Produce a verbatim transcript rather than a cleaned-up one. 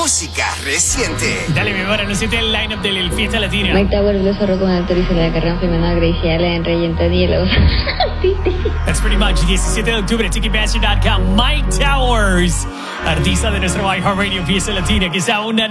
música reciente. Dale, mi amor, anunciate el line-up del Fiesta Latina. Mike Tower lo cerró con el actriz de la carrera femenina Gracie Allen, Rey Danielo. That's pretty much. diecisiete de octubre, ticketmaster punto com. Mike Towers, artista de nuestro iHeartRadio Fiesta Latina, que está una